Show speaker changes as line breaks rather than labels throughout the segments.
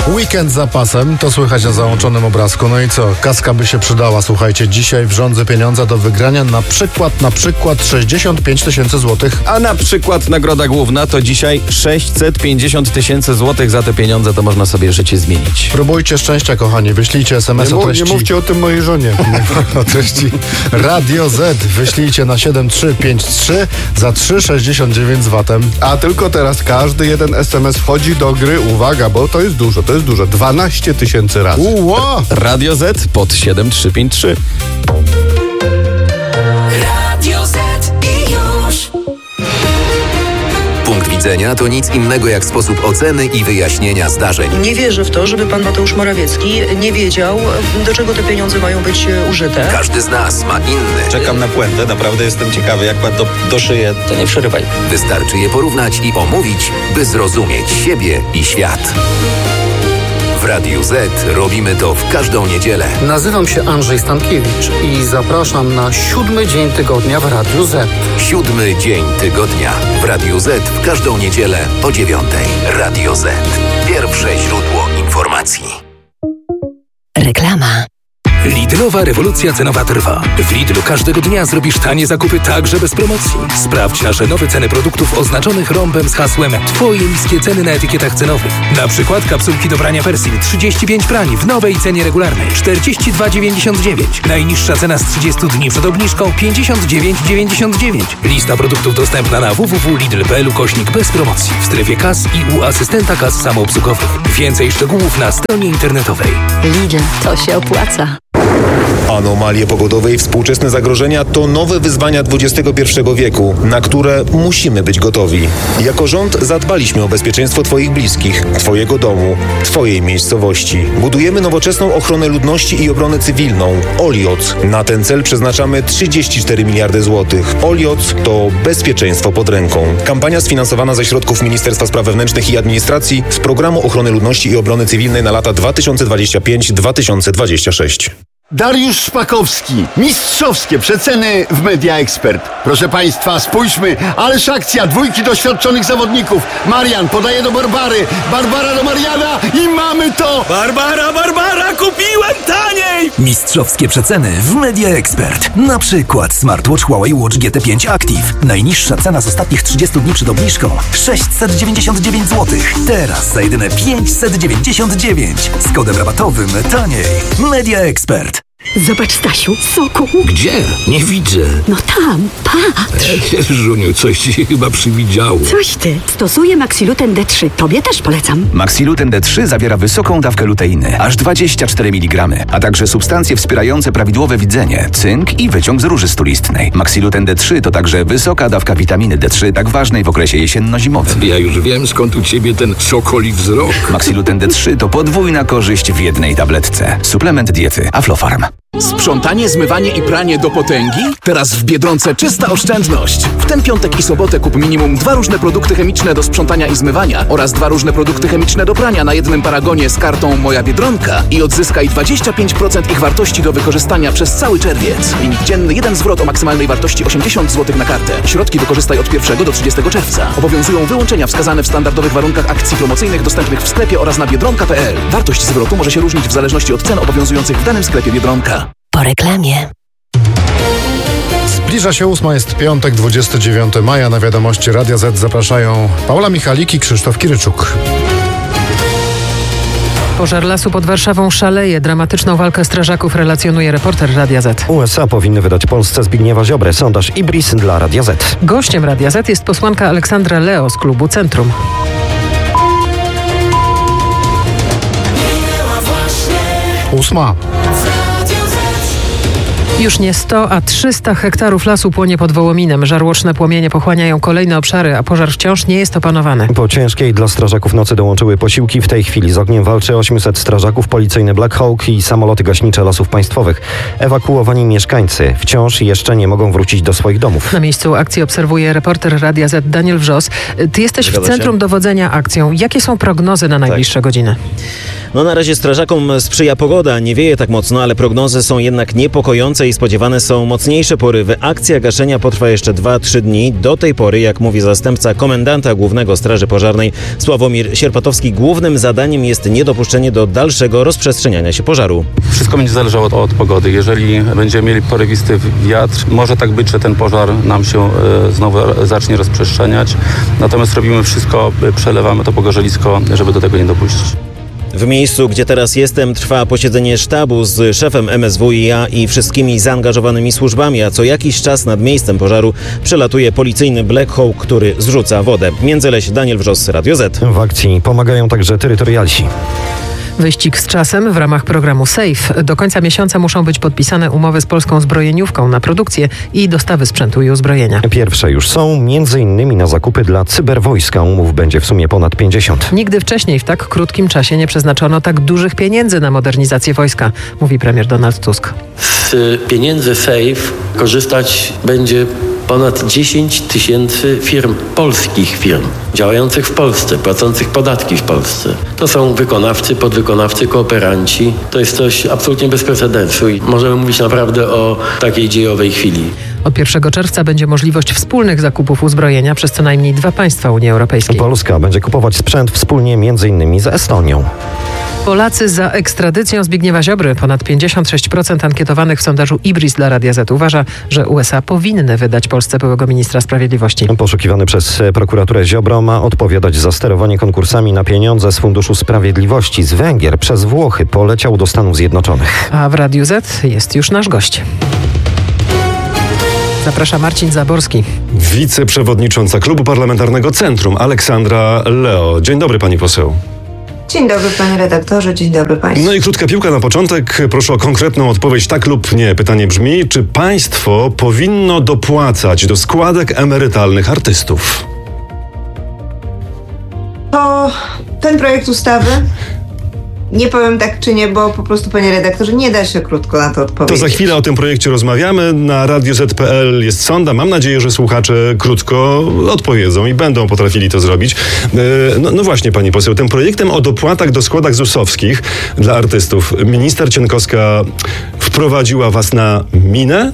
Weekend za pasem, to słychać na załączonym obrazku. No i co? Kaska by się przydała, słuchajcie. Dzisiaj w Żądzy pieniądze do wygrania na przykład 65 tysięcy złotych.
A na przykład nagroda główna to dzisiaj 650 tysięcy złotych. Za te pieniądze to można sobie życie zmienić.
Próbujcie szczęścia, kochani. Wyślijcie SMS o treści...
Nie mówcie o tym mojej żonie.
O treści Radio Z. Wyślijcie na 7353 za 3,69 z VAT-em.
A tylko teraz każdy jeden SMS wchodzi do gry. Uwaga, bo to jest dużo. 12 tysięcy razy.
Radio Z pod 7353.
Radio Z i już.
Punkt widzenia to nic innego jak sposób oceny i wyjaśnienia zdarzeń.
Nie wierzę w to, żeby pan Mateusz Morawiecki nie wiedział, do czego te pieniądze mają być użyte.
Każdy z nas ma inny.
Czekam na puentę, naprawdę jestem ciekawy, jak pan to doszyje.
To nie przerywaj.
Wystarczy je porównać i omówić, by zrozumieć siebie i świat. W Radiu Z robimy to w każdą niedzielę.
Nazywam się Andrzej Stankiewicz i zapraszam na 7 dzień tygodnia w Radiu Z.
7 dzień tygodnia w Radiu Z w każdą niedzielę o 9:00. Radio Z. Pierwsze źródło informacji.
Reklama.
Lidlowa rewolucja cenowa trwa. W Lidlu każdego dnia zrobisz tanie zakupy także bez promocji. Sprawdź nasze nowe ceny produktów oznaczonych rąbem z hasłem Twoje niskie ceny na etykietach cenowych. Na przykład kapsułki do prania Persil 35 prań w nowej cenie regularnej 42,99. Najniższa cena z 30 dni przed obniżką 59,99. Lista produktów dostępna na www.lidl.pl / bez promocji w strefie kas i u asystenta kas samoobsługowych. Więcej szczegółów na stronie internetowej.
Lidl, to się opłaca.
Anomalie pogodowe i współczesne zagrożenia to nowe wyzwania XXI wieku, na które musimy być gotowi. Jako rząd zadbaliśmy o bezpieczeństwo Twoich bliskich, Twojego domu, Twojej miejscowości. Budujemy nowoczesną ochronę ludności i obronę cywilną. OLIOC. Na ten cel przeznaczamy 34 miliardy złotych. OLIOC to bezpieczeństwo pod ręką. Kampania sfinansowana ze środków Ministerstwa Spraw Wewnętrznych i Administracji z Programu Ochrony Ludności i Obrony Cywilnej na lata 2025-2026.
Dariusz Szpakowski. Mistrzowskie przeceny w Media Expert. Proszę Państwa, spójrzmy, ależ akcja, dwójki doświadczonych zawodników. Marian podaje do Barbary, Barbara do Mariana i mamy to!
Barbara, kupiłem taniej!
Mistrzowskie przeceny w Media Expert. Na przykład smartwatch Huawei Watch GT5 Active. Najniższa cena z ostatnich 30 dni przed obniżką 699 zł. Teraz za jedyne 599. Z kodem rabatowym taniej. Media Expert.
Zobacz, Stasiu, soku.
Gdzie? Nie widzę.
No tam, patrz.
Żuniu, coś ci się chyba przywidziało.
Coś ty. Stosuję Maxiluten D3. Tobie też polecam.
Maxiluten D3 zawiera wysoką dawkę luteiny, aż 24 mg, a także substancje wspierające prawidłowe widzenie, cynk i wyciąg z róży stulistnej. Maxiluten D3 to także wysoka dawka witaminy D3, tak ważnej w okresie jesienno-zimowym.
Ja już wiem, skąd u ciebie ten sokoli wzrok.
Maxiluten D3 to podwójna korzyść w jednej tabletce. Suplement diety Aflofarm.
Sprzątanie, zmywanie i pranie do potęgi? Teraz w Biedronce czysta oszczędność. W ten piątek i sobotę kup minimum 2 różne produkty chemiczne do sprzątania i zmywania oraz 2 różne produkty chemiczne do prania na jednym paragonie z kartą Moja Biedronka i odzyskaj 25% ich wartości do wykorzystania przez cały czerwiec. Limit dzienny 1 zwrot o maksymalnej wartości 80 zł na kartę. Środki wykorzystaj od 1 do 30 czerwca. Obowiązują wyłączenia wskazane w standardowych warunkach akcji promocyjnych dostępnych w sklepie oraz na biedronka.pl. Wartość zwrotu może się różnić w zależności od cen obowiązujących w danym sklepie Biedronka.
Po reklamie.
Zbliża się 8, jest piątek, 29 maja. Na wiadomości Radia Z zapraszają Paula Michalik i Krzysztof Kiryczuk.
Pożar lasu pod Warszawą szaleje. Dramatyczną walkę strażaków relacjonuje reporter Radia Z.
USA powinny wydać Polsce Zbigniewa Ziobrę. Sondaż Ibris dla Radia Z.
Gościem Radia Z jest posłanka Aleksandra Leo z klubu Centrum.
Ósma.
Już nie 100, a 300 hektarów lasu płonie pod Wołominem. Żarłoczne płomienie pochłaniają kolejne obszary, a pożar wciąż nie jest opanowany.
Po ciężkiej dla strażaków nocy dołączyły posiłki. W tej chwili z ogniem walczy 800 strażaków, policyjny Black Hawk i samoloty gaśnicze Lasów Państwowych. Ewakuowani mieszkańcy wciąż jeszcze nie mogą wrócić do swoich domów.
Na miejscu akcji obserwuje reporter Radia Z Daniel Wrzos. Ty jesteś w centrum dowodzenia akcją. Jakie są prognozy na najbliższe godziny?
No na razie strażakom sprzyja pogoda, nie wieje tak mocno, ale prognozy są jednak niepokojące.
dalej spodziewane są mocniejsze porywy. Akcja gaszenia potrwa jeszcze 2-3 dni. Do tej pory, jak mówi zastępca komendanta głównego Straży Pożarnej Sławomir Sierpatowski, głównym zadaniem jest niedopuszczenie do dalszego rozprzestrzeniania się pożaru.
Wszystko będzie zależało od pogody. Jeżeli będziemy mieli porywisty wiatr, może tak być, że ten pożar nam się znowu zacznie rozprzestrzeniać. Natomiast robimy wszystko, przelewamy to pogorzelisko, żeby do tego nie dopuścić.
W miejscu, gdzie teraz jestem, trwa posiedzenie sztabu z szefem MSWiA i wszystkimi zaangażowanymi służbami, a co jakiś czas nad miejscem pożaru przelatuje policyjny Black Hawk, który zrzuca wodę. Międzyleś, Daniel Wrzos, Radio Z.
W akcji pomagają także terytorialsi.
Wyścig z czasem w ramach programu SAFE. Do końca miesiąca muszą być podpisane umowy z polską zbrojeniówką na produkcję i dostawy sprzętu i uzbrojenia.
Pierwsze już są, m.in. na zakupy dla cyberwojska. Umów będzie w sumie ponad 50.
Nigdy wcześniej w tak krótkim czasie nie przeznaczono tak dużych pieniędzy na modernizację wojska, mówi premier Donald Tusk.
Z pieniędzy SAFE korzystać będzie ponad 10 tysięcy firm, polskich firm, działających w Polsce, płacących podatki w Polsce. To są wykonawcy, podwykonawcy, kooperanci. To jest coś absolutnie bez precedensu i możemy mówić naprawdę o takiej dziejowej chwili.
Od 1 czerwca będzie możliwość wspólnych zakupów uzbrojenia przez co najmniej 2 państwa Unii Europejskiej.
Polska będzie kupować sprzęt wspólnie m.in. z Estonią.
Polacy za ekstradycją Zbigniewa Ziobry. Ponad 56% ankietowanych w sondażu Ibris dla Radia Z uważa, że USA powinny wydać Polsce byłego ministra sprawiedliwości.
Poszukiwany przez prokuraturę Ziobro ma odpowiadać za sterowanie konkursami na pieniądze z Funduszu Sprawiedliwości z Węgier przez Włochy. Poleciał do Stanów Zjednoczonych.
A w Radiu Z jest już nasz gość. Zaprasza Marcin Zaborski.
Wiceprzewodnicząca Klubu Parlamentarnego Centrum Aleksandra Leo. Dzień dobry, pani poseł.
Dzień dobry, panie redaktorze, dzień dobry państwu.
No i krótka piłka na początek. Proszę o konkretną odpowiedź, tak lub nie. Pytanie brzmi, czy państwo powinno dopłacać do składek emerytalnych artystów?
To ten projekt ustawy... Nie powiem tak czy nie, bo po prostu, panie redaktorze, nie da się krótko na to odpowiedzieć.
To za chwilę o tym projekcie rozmawiamy. Na Radio Z.pl jest sonda. Mam nadzieję, że słuchacze krótko odpowiedzą i będą potrafili to zrobić. No właśnie, pani poseł, tym projektem o dopłatach do składek ZUS-owskich dla artystów minister Cienkowska wprowadziła was na minę?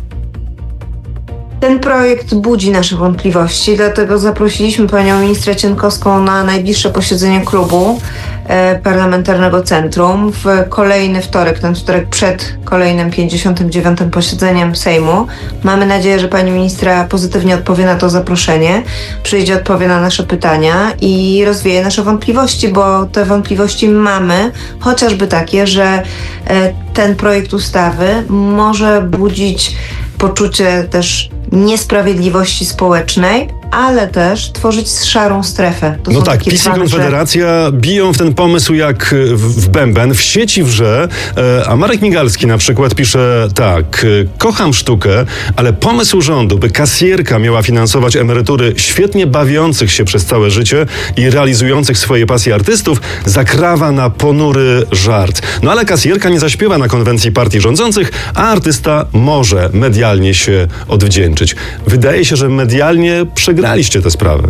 Ten projekt budzi nasze wątpliwości, dlatego zaprosiliśmy panią ministrę Cienkowską na najbliższe posiedzenie klubu parlamentarnego Centrum w kolejny wtorek, ten wtorek przed kolejnym 59. posiedzeniem Sejmu. Mamy nadzieję, że pani ministra pozytywnie odpowie na to zaproszenie, przyjdzie, odpowie na nasze pytania i rozwieje nasze wątpliwości, bo te wątpliwości mamy, chociażby takie, że ten projekt ustawy może budzić poczucie też niesprawiedliwości społecznej, ale też tworzyć szarą strefę. To
no tak, PiS i Konfederacja biją w ten pomysł jak w bęben, w sieci wrze, a Marek Migalski na przykład pisze tak: kocham sztukę, ale pomysł rządu, by kasjerka miała finansować emerytury świetnie bawiących się przez całe życie i realizujących swoje pasje artystów, zakrawa na ponury żart. No ale kasjerka nie zaśpiewa na konwencji partii rządzących, a artysta może medialnie się odwdzięczyć. Wydaje się, że medialnie przegraliście tę sprawę.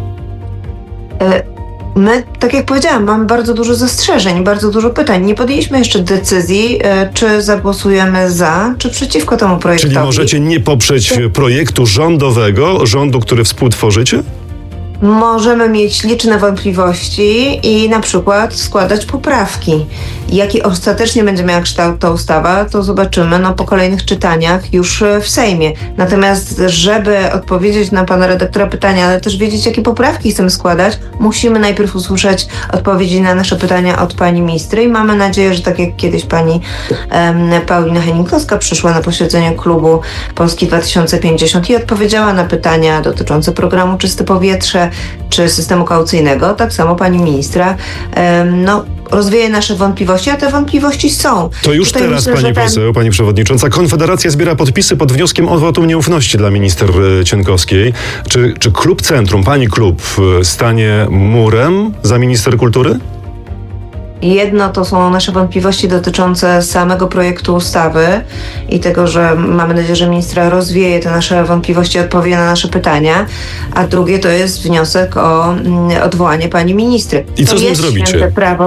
My, tak jak powiedziałam, mamy bardzo dużo zastrzeżeń, bardzo dużo pytań. Nie podjęliśmy jeszcze decyzji, czy zagłosujemy za, czy przeciwko temu projektowi.
Czyli możecie nie poprzeć projektu rządowego, rządu, który współtworzycie?
Możemy mieć liczne wątpliwości i na przykład składać poprawki. Jaki ostatecznie będzie miała kształt ta ustawa, to zobaczymy po kolejnych czytaniach już w Sejmie. Natomiast, żeby odpowiedzieć na pana redaktora pytania, ale też wiedzieć, jakie poprawki chcemy składać, musimy najpierw usłyszeć odpowiedzi na nasze pytania od pani ministry i mamy nadzieję, że tak jak kiedyś pani Paulina Hennig-Kloska przyszła na posiedzenie klubu Polski 2050 i odpowiedziała na pytania dotyczące programu Czyste Powietrze czy systemu kaucyjnego, tak samo pani ministra rozwieje nasze wątpliwości, a te wątpliwości są.
To już tutaj teraz, myślę, pani poseł, pani przewodnicząca, Konfederacja zbiera podpisy pod wnioskiem o wotum nieufności dla minister Cienkowskiej. Czy klub Centrum, pani klub, stanie murem za minister kultury?
Jedno to są nasze wątpliwości dotyczące samego projektu ustawy i tego, że mamy nadzieję, że ministra rozwieje te nasze wątpliwości, odpowie na nasze pytania, a drugie to jest wniosek o odwołanie pani ministry.
I co z nim zrobicie?
Święte prawo.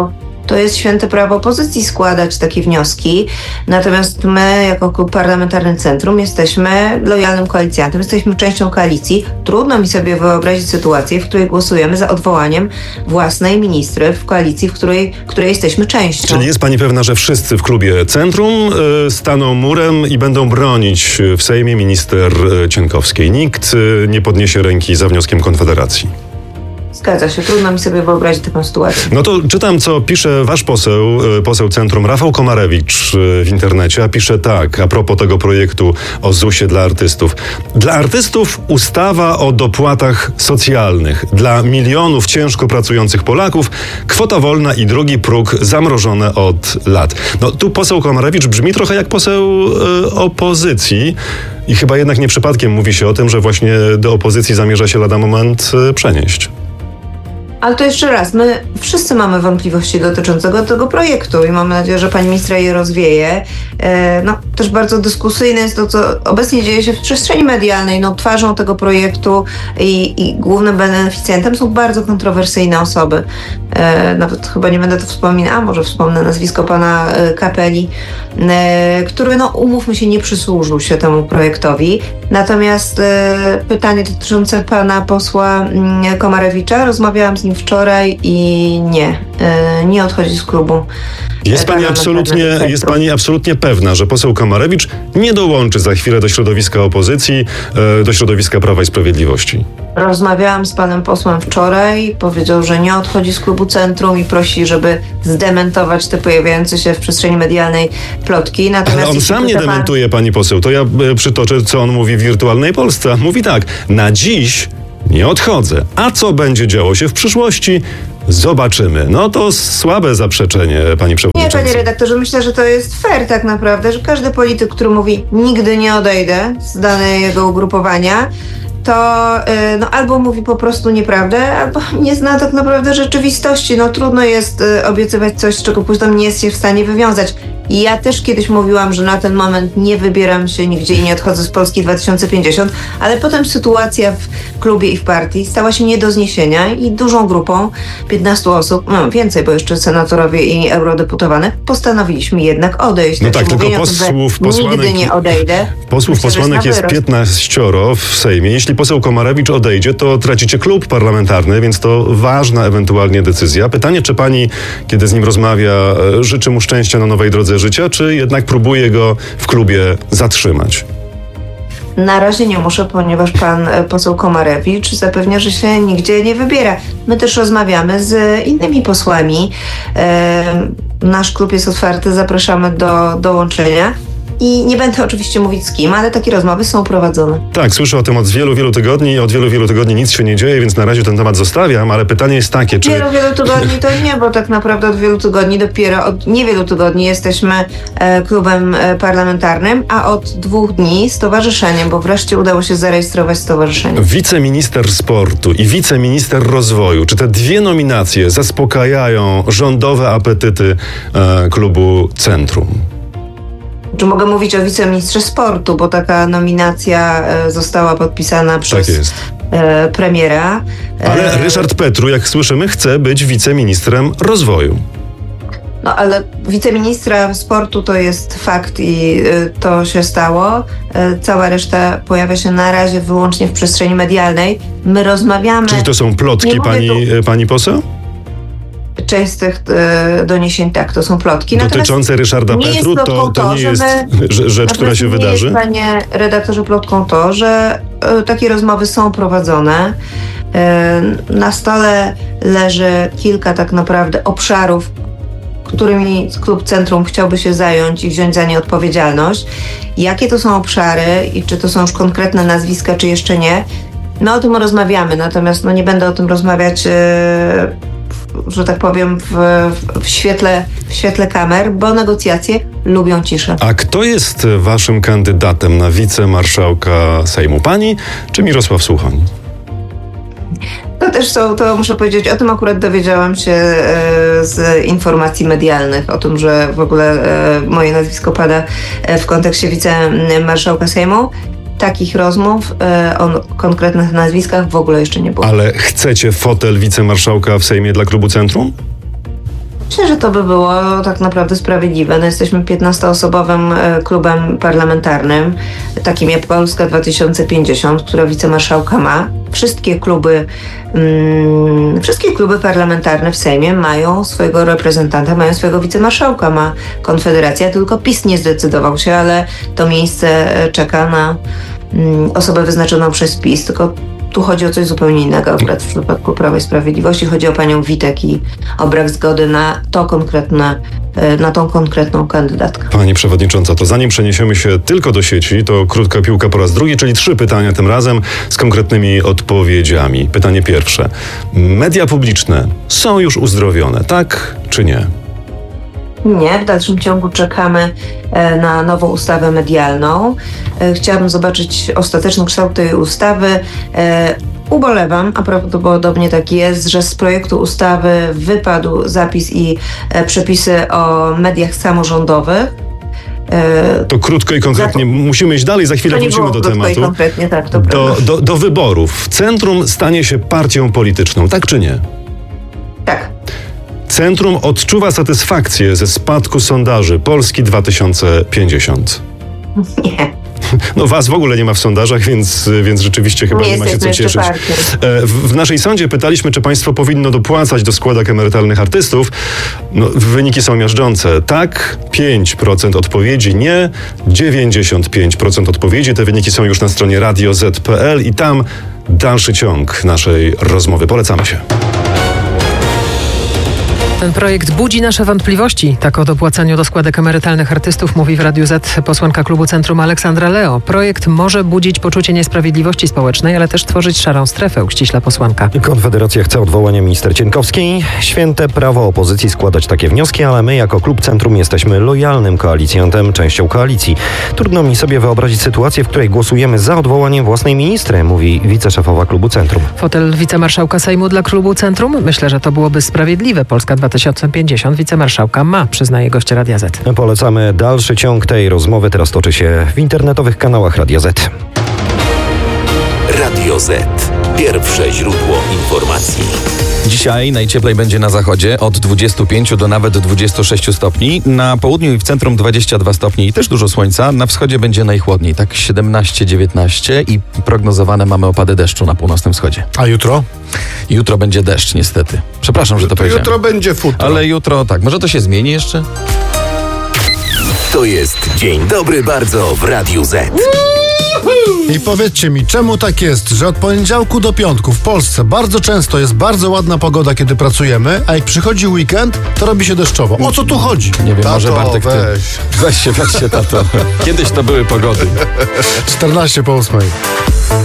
to jest święte prawo opozycji składać takie wnioski. Natomiast my, jako klub parlamentarny Centrum, jesteśmy lojalnym koalicjantem, jesteśmy częścią koalicji. Trudno mi sobie wyobrazić sytuację, w której głosujemy za odwołaniem własnej ministry w koalicji, w której jesteśmy częścią.
Czyli jest pani pewna, że wszyscy w klubie Centrum staną murem i będą bronić w Sejmie minister Cienkowskiej. Nikt nie podniesie ręki za wnioskiem Konfederacji.
Zgadza się, trudno mi sobie wyobrazić taką sytuację.
No to czytam, co pisze wasz poseł Centrum, Rafał Komarewicz w internecie, a pisze tak, a propos tego projektu o ZUS-ie dla artystów. Dla artystów ustawa o dopłatach socjalnych. Dla milionów ciężko pracujących Polaków kwota wolna i drugi próg zamrożone od lat. No tu poseł Komarewicz brzmi trochę jak poseł opozycji i chyba jednak nie przypadkiem mówi się o tym, że właśnie do opozycji zamierza się lada moment przenieść.
Ale to jeszcze raz, my wszyscy mamy wątpliwości dotyczące tego projektu i mamy nadzieję, że pani ministra je rozwieje. Też bardzo dyskusyjne jest to, co obecnie dzieje się w przestrzeni medialnej. Twarzą tego projektu i głównym beneficjentem są bardzo kontrowersyjne osoby. Nawet chyba nie będę to wspominać, a może wspomnę nazwisko pana Kapeli, który, umówmy się, nie przysłużył się temu projektowi. Natomiast pytanie dotyczące pana posła Komarewicza, rozmawiałam z nim wczoraj i nie odchodzi z klubu.
Jest pani absolutnie pewna, że poseł Komarewicz nie dołączy za chwilę do środowiska opozycji, do środowiska Prawa i Sprawiedliwości?
Rozmawiałam z panem posłem wczoraj, powiedział, że nie odchodzi z klubu Centrum i prosi, żeby zdementować te pojawiające się w przestrzeni medialnej plotki. Natomiast
ale on sam nie dementuje, pani poseł. To ja przytoczę, co on mówi w Wirtualnej Polsce. Mówi tak, na dziś nie odchodzę. A co będzie działo się w przyszłości? Zobaczymy. No to słabe zaprzeczenie, pani przewodnicząca.
Nie, panie redaktorze, myślę, że to jest fair tak naprawdę, że każdy polityk, który mówi nigdy nie odejdę z danego ugrupowania, to albo mówi po prostu nieprawdę, albo nie zna tak naprawdę rzeczywistości. Trudno jest obiecywać coś, z czego później nie jest się w stanie wywiązać. I ja też kiedyś mówiłam, że na ten moment nie wybieram się nigdzie i nie odchodzę z Polski 2050, ale potem sytuacja w klubie i w partii stała się nie do zniesienia i dużą grupą, 15 osób, więcej, bo jeszcze senatorowie i eurodeputowani, postanowiliśmy jednak odejść.
No tak, tylko posłów, posłanek,
nigdy nie odejdę.
Posłów, posłanek jest 15 w Sejmie. Jeśli poseł Komarewicz odejdzie, to tracicie klub parlamentarny, więc to ważna ewentualnie decyzja. Pytanie, czy pani, kiedy z nim rozmawia, życzy mu szczęścia na nowej drodze życia, czy jednak próbuje go w klubie zatrzymać?
Na razie nie muszę, ponieważ pan poseł Komarewicz zapewnia, że się nigdzie nie wybiera. My też rozmawiamy z innymi posłami. Nasz klub jest otwarty, zapraszamy do dołączenia. I nie będę oczywiście mówić z kim, ale takie rozmowy są prowadzone.
Tak, słyszę o tym od wielu tygodni i od wielu tygodni nic się nie dzieje, więc na razie ten temat zostawiam, ale pytanie jest takie, czy...
Wielu tygodni to nie, bo tak naprawdę od wielu tygodni, dopiero od niewielu tygodni jesteśmy klubem parlamentarnym, a od 2 dni stowarzyszeniem, bo wreszcie udało się zarejestrować stowarzyszenie.
Wiceminister sportu i wiceminister rozwoju, czy te dwie nominacje zaspokajają rządowe apetyty klubu Centrum?
Czy mogę mówić o wiceministrze sportu, bo taka nominacja została podpisana przez premiera.
Ale Ryszard Petru, jak słyszymy, chce być wiceministrem rozwoju.
Ale wiceministra sportu to jest fakt i to się stało. Cała reszta pojawia się na razie wyłącznie w przestrzeni medialnej. My rozmawiamy...
Czyli to są plotki, pani poseł?
Część z tych doniesień, tak, to są plotki.
Dotyczące Ryszarda Petru, to nie jest rzecz, która się wydarzy?
Nie jest, panie redaktorze, plotką to, że takie rozmowy są prowadzone. Na stole leży kilka tak naprawdę obszarów, którymi klub Centrum chciałby się zająć i wziąć za nie odpowiedzialność. Jakie to są obszary i czy to są już konkretne nazwiska, czy jeszcze nie? My o tym rozmawiamy, natomiast nie będę o tym rozmawiać że tak powiem, w świetle kamer, bo negocjacje lubią ciszę.
A kto jest waszym kandydatem na wicemarszałka Sejmu? Pani czy Mirosław Suchoń?
To też to muszę powiedzieć, o tym akurat dowiedziałam się z informacji medialnych, o tym, że w ogóle moje nazwisko pada w kontekście wicemarszałka Sejmu. Takich rozmów o konkretnych nazwiskach w ogóle jeszcze nie było.
Ale chcecie fotel wicemarszałka w Sejmie dla klubu Centrum?
Myślę, że to by było tak naprawdę sprawiedliwe. No, jesteśmy 15-osobowym klubem parlamentarnym, takim jak Polska 2050, która wicemarszałka ma. Wszystkie kluby parlamentarne w Sejmie mają swojego reprezentanta, mają swojego wicemarszałka, ma Konfederacja, tylko PiS nie zdecydował się, ale to miejsce czeka na osobę wyznaczoną przez PiS, tylko tu chodzi o coś zupełnie innego. Akurat w przypadku Prawa i Sprawiedliwości chodzi o panią Witek i o brak zgody na tą konkretną kandydatkę.
Pani przewodnicząca, to zanim przeniesiemy się tylko do sieci, to krótka piłka po raz drugi, czyli 3 pytania tym razem z konkretnymi odpowiedziami. Pytanie pierwsze. Media publiczne są już uzdrowione, tak czy nie?
Nie, w dalszym ciągu czekamy na nową ustawę medialną. Chciałabym zobaczyć ostateczny kształt tej ustawy. Ubolewam, a prawdopodobnie tak jest, że z projektu ustawy wypadł zapis i przepisy o mediach samorządowych.
To krótko i konkretnie, musimy iść dalej, za chwilę wrócimy do tematu.
I konkretnie, tak, to
do wyborów. Centrum stanie się partią polityczną, tak czy nie?
Tak.
Centrum odczuwa satysfakcję ze spadku sondaży Polski 2050.
Nie.
No was w ogóle nie ma w sondażach, więc rzeczywiście chyba nie ma się co cieszyć. W naszej sądzie pytaliśmy, czy państwo powinno dopłacać do składek emerytalnych artystów. No, wyniki są miażdżące. Tak, 5% odpowiedzi, nie, 95% odpowiedzi. Te wyniki są już na stronie radioz.pl i tam dalszy ciąg naszej rozmowy. Polecamy się.
Ten projekt budzi nasze wątpliwości. Tak o dopłacaniu do składek emerytalnych artystów mówi w Radiu Z posłanka klubu Centrum Aleksandra Leo. Projekt może budzić poczucie niesprawiedliwości społecznej, ale też tworzyć szarą strefę, uściśla posłanka.
Konfederacja chce odwołania minister Cienkowskiej. Święte prawo opozycji składać takie wnioski, ale my jako klub Centrum jesteśmy lojalnym koalicjantem, częścią koalicji. Trudno mi sobie wyobrazić sytuację, w której głosujemy za odwołaniem własnej ministry, mówi wiceszefowa klubu Centrum.
Fotel wicemarszałka Sejmu dla klubu Centrum? Myślę, że to byłoby sprawiedliwe. Polska 2050 wicemarszałka ma, przyznaje gość Radia Z.
Polecamy dalszy ciąg tej rozmowy. Teraz toczy się w internetowych kanałach Radia Z.
Radio Z. Pierwsze źródło informacji.
Dzisiaj najcieplej będzie na zachodzie od 25 do nawet 26 stopni. Na południu i w centrum 22 stopni i też dużo słońca. Na wschodzie będzie najchłodniej, tak 17-19 i prognozowane mamy opady deszczu na północnym wschodzie.
A jutro?
Jutro będzie deszcz niestety. Przepraszam, że to powiedziałem.
Jutro będzie futro.
Ale jutro tak, może to się zmieni jeszcze?
To jest Dzień Dobry Bardzo w Radiu Z.
I powiedzcie mi, czemu tak jest, że od poniedziałku do piątku w Polsce bardzo często jest bardzo ładna pogoda, kiedy pracujemy, a jak przychodzi weekend, to robi się deszczowo. O co tu chodzi?
Nie wiem,
Tato,
może Bartek
weź.
Weź się, tato. Kiedyś to były pogody.
14 po 8.